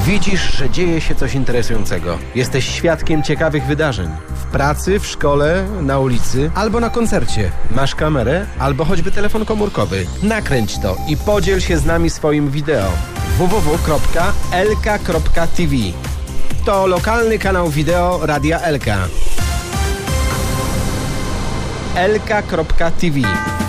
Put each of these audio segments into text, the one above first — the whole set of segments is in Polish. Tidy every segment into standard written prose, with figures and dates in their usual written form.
Widzisz, że dzieje się coś interesującego. Jesteś świadkiem ciekawych wydarzeń. W pracy, w szkole, na ulicy albo na koncercie. Masz kamerę albo choćby telefon komórkowy. Nakręć to i podziel się z nami swoim wideo. www.elka.tv. To lokalny kanał wideo Radia Elka. elka.tv.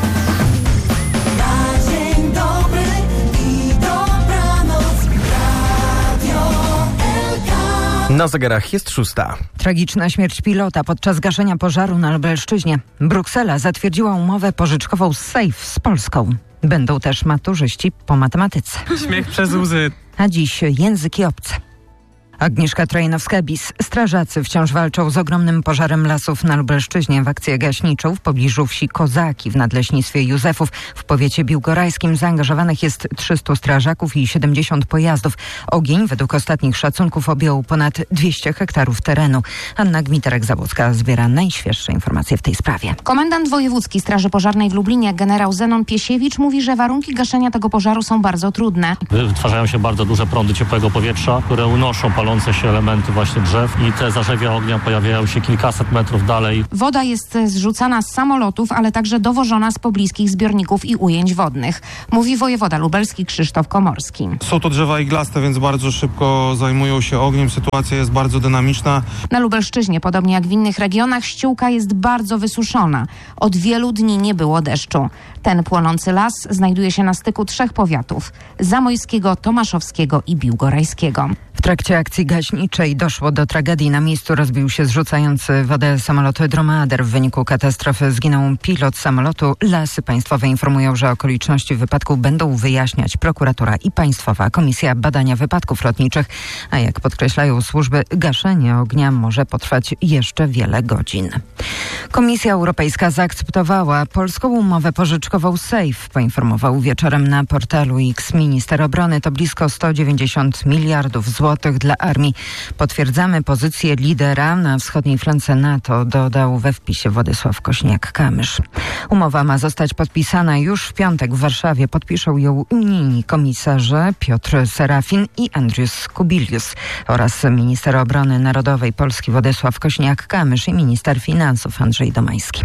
Na zegarach jest 6. Tragiczna śmierć pilota podczas gaszenia pożaru na Lubelszczyźnie. Bruksela zatwierdziła umowę pożyczkową z SAFE z Polską. Będą też maturzyści po matematyce. Śmiech przez łzy. A dziś języki obce. Agnieszka Trojnowska-Bis. Strażacy wciąż walczą z ogromnym pożarem lasów na Lubelszczyźnie. W akcję gaśniczą w pobliżu wsi Kozaki w nadleśnictwie Józefów w powiecie biłgorajskim zaangażowanych jest 300 strażaków i 70 pojazdów. Ogień według ostatnich szacunków objął ponad 200 hektarów terenu. Anna Gmiterek-Zabłocka zbiera najświeższe informacje w tej sprawie. Komendant wojewódzki Straży Pożarnej w Lublinie, generał Zenon Piesiewicz, mówi, że warunki gaszenia tego pożaru są bardzo trudne. Wytwarzają się bardzo duże prądy ciepłego powietrza, które unoszą palące się elementy właśnie drzew i te zarzewia ognia pojawiają się kilkaset metrów dalej. Woda jest zrzucana z samolotów, ale także dowożona z pobliskich zbiorników i ujęć wodnych, mówi wojewoda lubelski Krzysztof Komorski. Są to drzewa iglaste, więc bardzo szybko zajmują się ogniem. Sytuacja jest bardzo dynamiczna. Na Lubelszczyźnie, podobnie jak w innych regionach, ściółka jest bardzo wysuszona. Od wielu dni nie było deszczu. Ten płonący las znajduje się na styku 3 powiatów: zamojskiego, tomaszowskiego i biłgorajskiego. W trakcie akcji gaśniczej doszło do tragedii. Na miejscu rozbił się zrzucający wodę samolot Dromader. W wyniku katastrofy zginął pilot samolotu. Lasy Państwowe informują, że okoliczności wypadku będą wyjaśniać prokuratura i Państwowa Komisja Badania Wypadków Lotniczych. A jak podkreślają służby, gaszenie ognia może potrwać jeszcze wiele godzin. Komisja Europejska zaakceptowała polską umowę pożyczkową SAFE. Poinformował wieczorem na portalu X minister obrony. To blisko 190 miliardów złotych dla armii. Potwierdzamy pozycję lidera na wschodniej flance NATO, dodał we wpisie Władysław Kośniak-Kamysz. Umowa ma zostać podpisana już w piątek w Warszawie. Podpiszą ją unijni komisarze Piotr Serafin i Andrius Kubilius oraz minister obrony narodowej Polski Władysław Kośniak-Kamysz i minister finansów Andrzej Domański.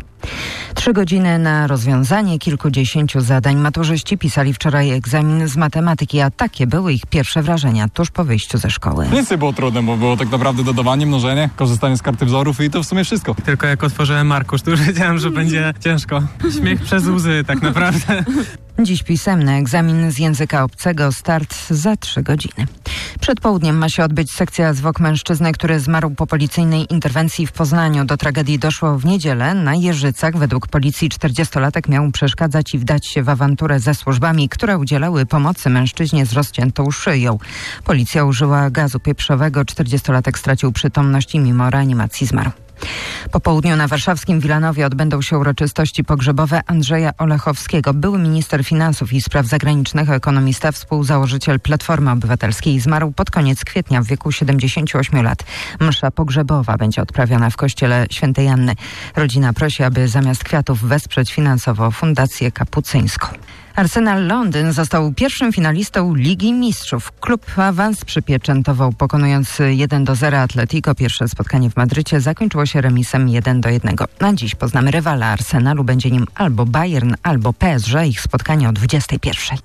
3 godziny na rozwiązanie kilkudziesięciu zadań. Maturzyści pisali wczoraj egzamin z matematyki, a takie były ich pierwsze wrażenia tuż po wyjściu ze szkoły. Nic nie było trudne, bo było tak naprawdę dodawanie, mnożenie, korzystanie z karty wzorów i to w sumie wszystko. Tylko jak otworzyłem arkusz, to już wiedziałem, że będzie ciężko. Śmiech przez łzy tak naprawdę. Dziś pisemny egzamin z języka obcego, start za 3 godziny. Przed południem ma się odbyć sekcja zwłok mężczyzny, który zmarł po policyjnej interwencji w Poznaniu. Do tragedii doszło w niedzielę na Jeżycach. Według policji 40-latek miał przeszkadzać i wdać się w awanturę ze służbami, które udzielały pomocy mężczyźnie z rozciętą szyją. Policja użyła gazu pieprzowego. 40-latek stracił przytomność i mimo reanimacji zmarł. Po południu na warszawskim Wilanowie odbędą się uroczystości pogrzebowe Andrzeja Olechowskiego. Były minister finansów i spraw zagranicznych, ekonomista, współzałożyciel Platformy Obywatelskiej. Zmarł pod koniec kwietnia w wieku 78 lat. Msza pogrzebowa będzie odprawiona w kościele Świętej Anny. Rodzina prosi, aby zamiast kwiatów wesprzeć finansowo Fundację Kapucyńską. Arsenal Londyn został pierwszym finalistą Ligi Mistrzów. Klub awans przypieczętował, pokonując 1-0 Atletico. Pierwsze spotkanie w Madrycie zakończyło się remisem 1-1. Na dziś poznamy rywala Arsenalu. Będzie nim albo Bayern, albo PSG. Ich spotkanie o 21:00.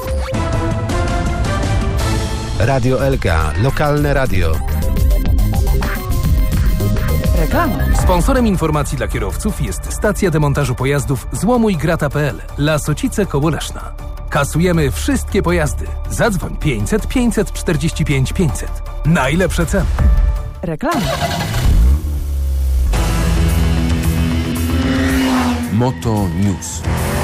Radio Elka. Lokalne radio. Reklama. Sponsorem informacji dla kierowców jest stacja demontażu pojazdów złomujgrata.pl. Lasocice koło Leszna. Kasujemy wszystkie pojazdy. Zadzwoń 500 545 500. Najlepsze ceny. Reklama. Moto News.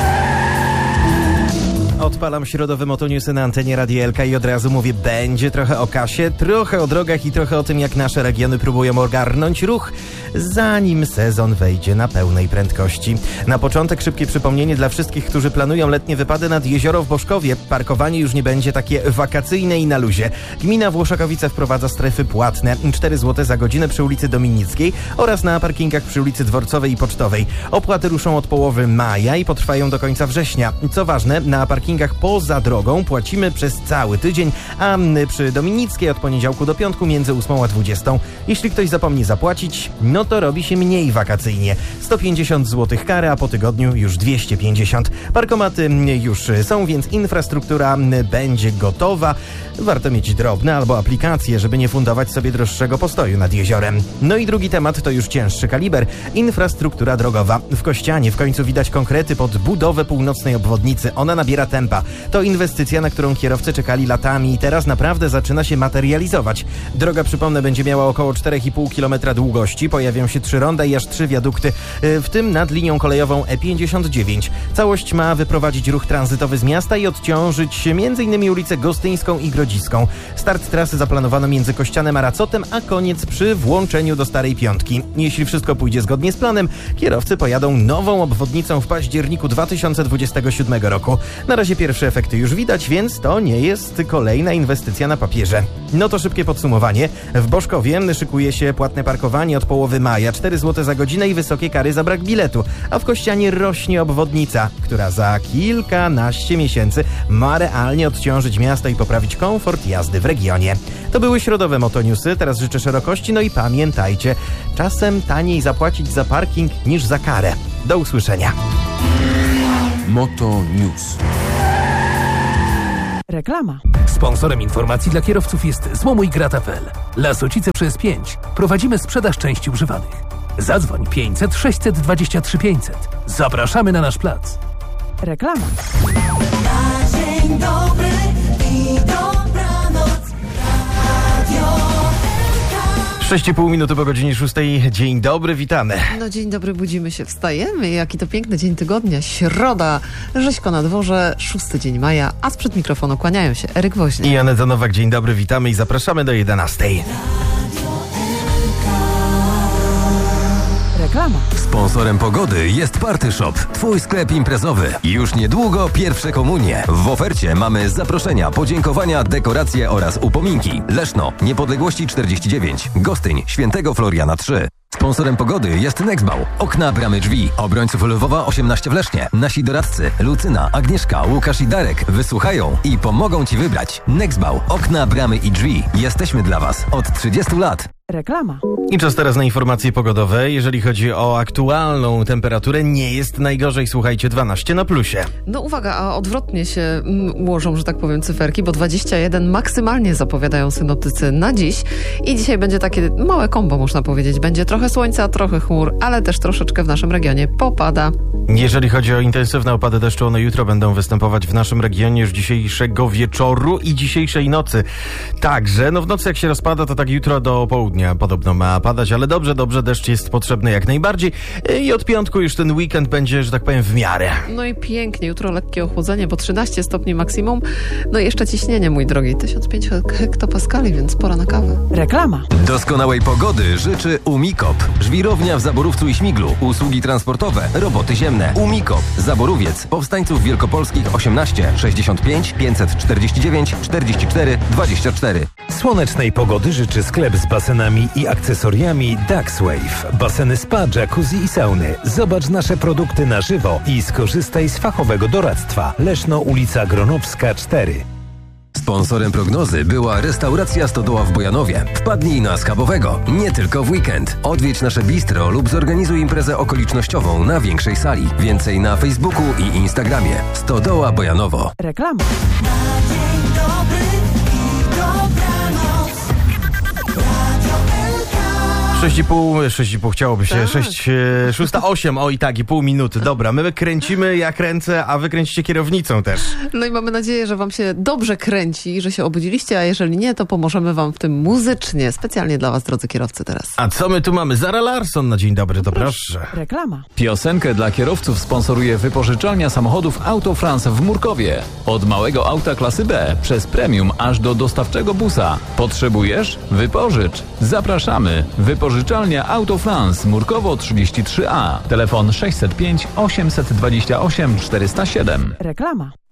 Odpalam środowe Motonewsy na antenie Radia Elka i od razu mówię, będzie trochę o kasie, trochę o drogach i trochę o tym, jak nasze regiony próbują ogarnąć ruch, zanim sezon wejdzie na pełnej prędkości. Na początek szybkie przypomnienie dla wszystkich, którzy planują letnie wypady nad jezioro w Boszkowie. Parkowanie już nie będzie takie wakacyjne i na luzie. Gmina Włoszakowice wprowadza strefy płatne. 4 zł za godzinę przy ulicy Dominickiej oraz na parkingach przy ulicy Dworcowej i Pocztowej. Opłaty ruszą od połowy maja i potrwają do końca września. Co ważne, na parkingach parkingach poza drogą płacimy przez cały tydzień, a przy Dominickiej od poniedziałku do piątku między 8 a 20. Jeśli ktoś zapomni zapłacić, no to robi się mniej wakacyjnie. 150 zł kary, a po tygodniu już 250. Parkomaty już są, więc infrastruktura będzie gotowa. Warto mieć drobne albo aplikacje, żeby nie fundować sobie droższego postoju nad jeziorem. No i drugi temat to już cięższy kaliber. Infrastruktura drogowa. W Kościanie w końcu widać konkrety pod budowę północnej obwodnicy. Ona nabiera tempa. To inwestycja, na którą kierowcy czekali latami i teraz naprawdę zaczyna się materializować. Droga, przypomnę, będzie miała około 4,5 km długości. Pojawią się 3 ronda i aż 3 wiadukty, w tym nad linią kolejową E59. Całość ma wyprowadzić ruch tranzytowy z miasta i odciążyć m.in. ulicę Gostyńską i Grodziską. Start trasy zaplanowano między Kościanem a Racotem, a koniec przy włączeniu do Starej Piątki. Jeśli wszystko pójdzie zgodnie z planem, kierowcy pojadą nową obwodnicą w październiku 2027 roku. Na razie pierwsze efekty już widać, więc to nie jest kolejna inwestycja na papierze. No to szybkie podsumowanie. W Boszkowie szykuje się płatne parkowanie od połowy maja, 4 zł za godzinę i wysokie kary za brak biletu, a w Kościanie rośnie obwodnica, która za kilkanaście miesięcy ma realnie odciążyć miasto i poprawić komfort jazdy w regionie. To były środowe Motonewsy, teraz życzę szerokości, no i pamiętajcie, czasem taniej zapłacić za parking niż za karę. Do usłyszenia. Moto News. Reklama. Sponsorem informacji dla kierowców jest złomujgrata.pl. Lasocice przez 5. Prowadzimy sprzedaż części używanych. Zadzwoń 500 623 500. Zapraszamy na nasz plac. Reklama. Dzień dobry i dobranoc. Radio 6,5 minuty po godzinie 6. Dzień dobry, witamy. No dzień dobry, budzimy się, wstajemy. Jaki to piękny dzień tygodnia. Środa, rzeźko na dworze, 6 dzień maja, a sprzed mikrofonu kłaniają się Eryk Woźny i Aneta Nowak. Dzień dobry, witamy i zapraszamy do 11. Reklama. Sponsorem pogody jest Party Shop, twój sklep imprezowy. Już niedługo pierwsze komunie. W ofercie mamy zaproszenia, podziękowania, dekoracje oraz upominki. Leszno, Niepodległości 49, Gostyń, Świętego Floriana 3. Sponsorem pogody jest Nexbau. Okna, bramy, drzwi. Obrońców Lwowa 18 w Lesznie. Nasi doradcy Lucyna, Agnieszka, Łukasz i Darek wysłuchają i pomogą Ci wybrać. Nexbau. Okna, bramy i drzwi. Jesteśmy dla Was od 30 lat. Reklama. I czas teraz na informacje pogodowe. Jeżeli chodzi o aktualną temperaturę, nie jest najgorzej. Słuchajcie, 12 na plusie. No uwaga, a odwrotnie się ułożą, że tak powiem, cyferki, bo 21 maksymalnie zapowiadają synoptycy na dziś. I dzisiaj będzie takie małe kombo, można powiedzieć. Będzie trochę słońca, trochę chmur, ale też troszeczkę w naszym regionie popada. Jeżeli chodzi o intensywne opady deszczu, one jutro będą występować w naszym regionie już dzisiejszego wieczoru i dzisiejszej nocy. Także, no w nocy jak się rozpada, to tak jutro do południa podobno ma padać, ale dobrze, deszcz jest potrzebny jak najbardziej i od piątku już ten weekend będzie, że tak powiem, w miarę. No i pięknie, jutro lekkie ochłodzenie, bo 13 stopni maksimum, no i jeszcze ciśnienie, mój drogi, 1500 hektopaskali, więc pora na kawę. Reklama. Doskonałej pogody życzy Umikop. Żwirownia w Zaborówcu i Śmiglu. Usługi transportowe, roboty ziemne. Umikop. Zaborowiec. Powstańców Wielkopolskich 18 65 549 44 24. Słonecznej pogody życzy sklep z basenami i akcesoriami Duckswave. Baseny spa, jacuzzi i sauny. Zobacz nasze produkty na żywo i skorzystaj z fachowego doradztwa. Leszno, ulica Gronowska 4. Sponsorem prognozy była restauracja Stodoła w Bojanowie. Wpadnij na schabowego, nie tylko w weekend. Odwiedź nasze bistro lub zorganizuj imprezę okolicznościową na większej sali. Więcej na Facebooku i Instagramie. Stodoła Bojanowo. Reklama. Dzień dobry i dobranoc. Radio 6,5 chciałoby się, 6:08, o i tak, i pół minuty. Dobra, my kręcimy, ja kręcę, a wy kręcicie kierownicą też. No i mamy nadzieję, że wam się dobrze kręci, że się obudziliście, a jeżeli nie, to pomożemy wam w tym muzycznie, specjalnie dla was, drodzy kierowcy, teraz. A co my tu mamy? Zara Larsson na dzień dobry, to proszę. Reklama. Piosenkę dla kierowców sponsoruje wypożyczalnia samochodów Auto France w Murkowie. Od małego auta klasy B przez premium aż do dostawczego busa. Potrzebujesz? Wypożycz. Zapraszamy. Wypożyczalnia Auto France, Murkowo 33A. Telefon 605 828 407. Reklama.